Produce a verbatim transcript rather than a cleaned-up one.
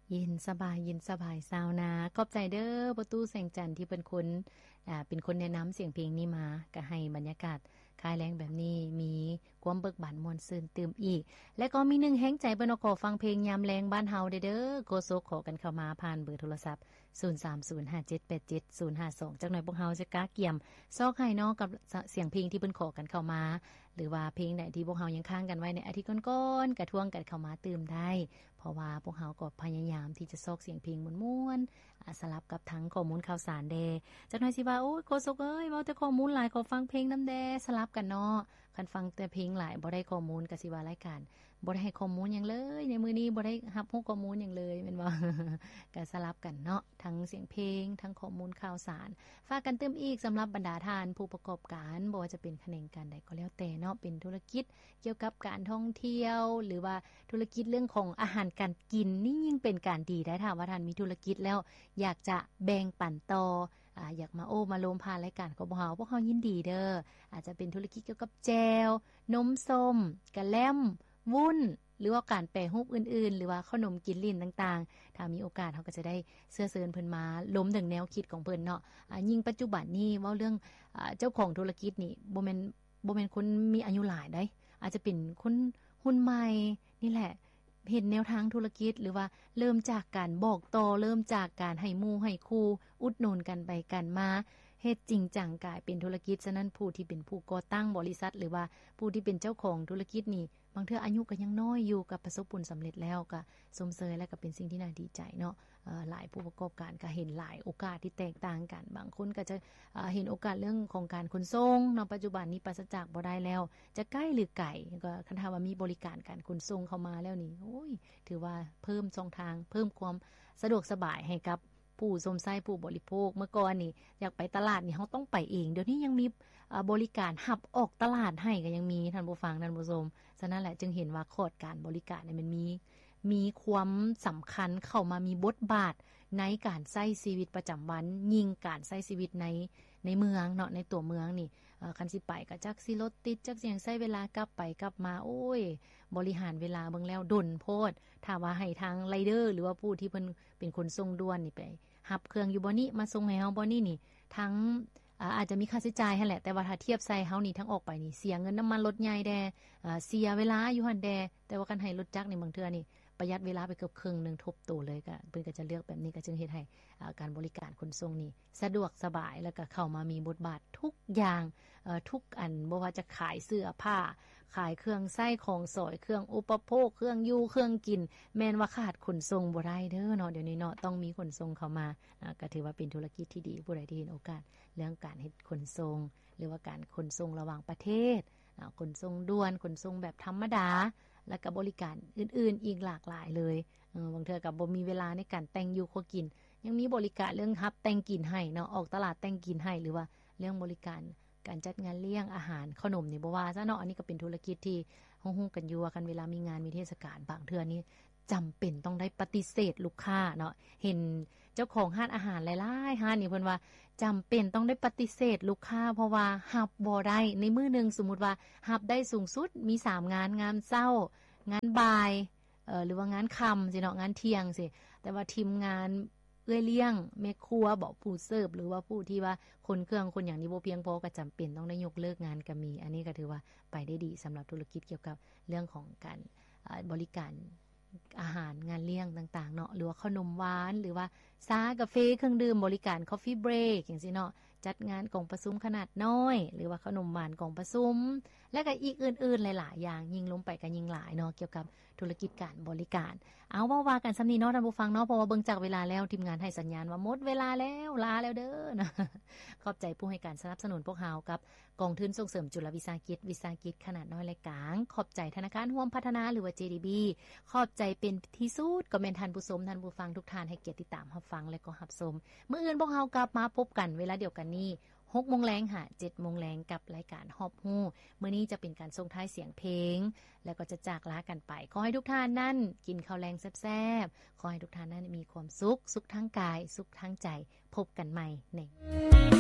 ยินสบายยินสบายซาวนาขอบใจเด้อประตูแสงจันทร์ที่เป็นคนอ่าเป็นคนแนะนำเสียงเพลงนี้มาก็ให้บรรยากาศคลายแรงแบบนี้มีความเบิกบานมวลซื่นตื่มอีกและก็มีหนึ่งแฮงใจเปิ้นขอฟังเพลงยามแรงบ้านเฮาเด้อโกโซขอกันเข้ามาผ่านเบอร์โทรศัพท์ศูนย์ สาม ศูนย์ ห้า เจ็ด แปด เจ็ด ศูนย์ ห้า สองจักหน่อยพวกเฮาจะกะเกี่ยมซอกให้เนาะกับเสียงเพลงที่เพิ่นขอกันเข้ามาหรือว่าเพลงใดที่พวกเฮายังค้างกันไว้ในอาทิตย์ก่อนๆกระท่วงกันเข้ามาตื่มได้เพราะว่าพวกเฮาก็พยายามที่จะซอกเสียงเพลงม่วนๆสลับกับทั้งข้อมูลข่าวสารแดจักหน่อยสิว่าโอ้ยโกซกเอ้ยเว้าแต่ข้อมูลหลายขอฟังเพลงนำแดสลับกันเนาะคันฟังแต่เพลงหลายบ่ได้ข้อมูลก็สิว่ารายการบ่ได้ให้ข้อมูลหยังเลยในมื้อนี้บ่ได้รับรู้ข้อมูลหยังเลยแม่นบ่ ก็สลับกันเนาะทั้งเสียงเพลงทั้งข้อมูลข่าวสารฝากกันเติมอีกสำหรับบรรดาทานผู้ประกอบการบ่ว่าจะเป็นแขนงการใดก็แล้วแต่เนาะเป็นธุรกิจเกี่ยวกับการท่องเที่ยวหรือว่าธุรกิจเรื่องของอาหารการกินนี่ยิ่งเป็นการดีได้ถ้าว่าท่านมีธุรกิจแล้วอยากจะแบ่งปันต่ออ่าอยากมาโอ้มาลมผ่านรายการของพวกเฮาพวกเฮายินดีเด้ออาจจะเป็นธุรกิจเกี่ยวกับแจวนมส้มกะแล่มวุ้นหรือว่าการแปรรูปอื่นๆหรือว่าขนมกินลิ้นต่างๆถ้ามีโอกาสเฮาก็จะได้เสื้อเชิญเพิ่นมาล้มถึงแนวคิดของเพิ่นเนาะอ่ายิ่งปัจจุบันนี้เว้าเรื่องอ่าเจ้าของธุรกิจนี่บ่แม่นบ่แม่นคนมีอายุหลายได้อาจจะเป็นคนรุ่นใหม่นี่แหละเห็นแนวทางธุรกิจหรือว่าเริ่มจากการบอกต่อเริ่มจากการให้หมู่ให้คู่อุดหนุนกันไปกันมาเฮ็ดจริงจังกลายเป็นธุรกิจฉะนั้นผู้ที่เป็นผู้ก่อตั้งบริษัทหรือว่าผู้ที่เป็นเจ้าของธุรกิจนี่บางเทื่ออายุก็ยังน้อยอยู่กับประสบผลสำเร็จแล้วก็สมเสยและก็เป็นสิ่งที่น่าดีใจเนาะเอ่อหลายผู้ประกอบการก็เห็นหลายโอกาสที่แตกต่างกันบางคนก็จะเอ่อเห็นโอกาสเรื่องของการขนส่งเนาะปัจจุบันนี้ปราศจากบ่ได้แล้วจะใกล้หรือไกลก็คันถ้าว่ามีบริการการขนส่งเข้ามาแล้วนี่โอ้ยถือว่าเพิ่มช่องทางเพิ่มความสะดวกสบายให้กับผู้สมใช้ผู้บริโภคเมื่อก่อนนี่อยากไปตลาดนี่เฮาต้องไปเองเดี๋ยวนี้ยังมีบริการหับออกตลาดให้ก็ยังมีท่านผู้ฟังท่านผู้ชมฉะนั้นแหละจึงเห็นว่าโครงการบริการเนี่ยมันมีมีความสำคัญเข้ามามีบทบาทในการใช้ชีวิตประจำวันยิ่งการใช้ชีวิตในในเมืองเนาะในตัวเมืองนี่เอ่อคันสิไปก็จักสิรถติดจักสิหยังใช้เวลากลับไปกลับมาโอ้ยบริหารเวลาเบิ่งแล้วดนโพดถ้าว่าให้ทางไรเดอร์หรือว่าผู้ที่เพิ่นเป็นคนส่งด่วนนี่ไปรับเครื่องอยู่บ่นี้มาส่งให้เฮาบ่นี้นี่ทั้งอ่าอาจจะมีค่าใช้จ่ายหั่นแหละแต่ว่าถ้าเทียบใส่เฮานี่ทั้งออกไปนี่เสียเงินน้ำมันรถใหญ่แดอ่าเสียเวลาอยู่หั่นแดแต่ว่าคันให้รถจักรนี่บางเทื่อนี่ประหยัดเวลาไปเกือบครึ่งนึงทบโตเลยก็เพิ่นก็จะเลือกแบบนี้ก็จึงเฮ็ดให้อ่าการบริการขนส่งนี่สะดวกสบายแล้วก็เข้ามามีบทบาททุกอย่างเอ่อทุกอันบ่ว่าจะขายเสื้อผ้าขายเครื่องใช้ของสอยเครื่องอุปโภคเครื่องอยู่เครื่องกินแม้นว่าขาดขนส่งบ่ได้เด้อเนาะเดี๋ยวนี้เนาะต้องมีขนส่งเข้ามาอ่าก็ถือว่าเป็นธุรกิจที่ดีผู้ใดที่เห็นโอกาสเรื่องการเฮ็ดขนส่งหรือว่าการขนส่งระหว่างประเทศอ่าขนส่งด่วนขนส่งแบบธรรมดาแล้วก็บริการอื่นๆอีกหลากหลายเลยเออบางเทื่อก็บ่มีเวลาในการแต่งอยู่คอกินยังมีบริการเรื่องรับแต่งกินให้เนาะออกตลาดแต่งกินให้หรือว่าเรื่องบริการการจัดงานเลี้ยงอาหารขนมนี่บ่ว่าซะเนาะอันนี้ก็เป็นธุรกิจที่ฮู้ๆกันอยู่ว่าคันเวลามีงานมีเทศกาลบางเทื่อนี้จำเป็นต้องได้ปฏิเสธลูกค้าเนาะเห็นเจ้าของร้านอาหารหลายๆร้านนี่เพิ่นว่าจำเป็นต้องได้ปฏิเสธลูกค้าเพราะว่ารับบ่ได้ในมื้อนึงสมมุติว่ารับได้สูงสุดมีสามงานงานเช้างานบ่ายเอ่อหรือว่างานค่ำสิเนาะงานเที่ยงสิแต่ว่าทีมงานเอื้อยเลี้ยงแม่ครัวบ่ผู้เสิร์ฟหรือว่าผู้ที่ว่าคนเครื่องคนอย่างนี้บ่เพียงพอก็จำเป็นต้องได้ยกเลิกงานก็มีอันนี้ก็ถือว่าไปได้ดีสำหรับธุรกิจเกี่ยวกับเรื่องของการอ่าบริการอาหารงานเลี้ยงต่างๆเนาะหรือว่าขนมหวานหรือว่าชากาแฟเครื่องดื่มบริการ Coffee Break จังซี่เนาะจัดงานกล่องประชุมขนาดน้อยหรือว่าขนมหวานกล่องประชุมและก็อีกอื่นๆหลายๆอย่างยิ่งลงไปก็ยิ่งหลายเนาะเกี่ยวกับธุรกิจการบริการเอาว่าว่ากันซำนี้เนาะท่านผู้ฟังเนาะเพราะว่าเบิ่งจากเวลาแล้วทีมงานให้สัญญาณว่าหมดเวลาแล้วลาแล้วเด้อนะขอบใจผู้ให้การสนับสนุนพวกเฮากับกองทุนส่งเสริมจุลวิสาหกิจวิสาหกิจขนาดน้อยและกลางขอบใจธนาคารร่วมพัฒนาหรือว่า เจ ดี บี ขอบใจเป็นที่สุดก็แม่นท่านผู้ชมท่านผู้ฟังทุกท่านให้เกียรติติดตามรับฟังและก็รับชมมื้ออื่นพวกเฮากลับมาพบกันเวลาเดียวกันนี้ หกโมง น. ค่ะ เจ็ดโมง น. กับรายการฮอบฮู้มื้อนี้จะเป็นการส่งท้ายเสียงเพลงแล้วก็จะจากลากันไปขอให้ทุกท่านนั้นกินข้าวแรงแซ่บๆขอให้ทุกท่านนั้นมีความสุขสุขทั้งกายสุขทั้งใจพบกันใหม่ใน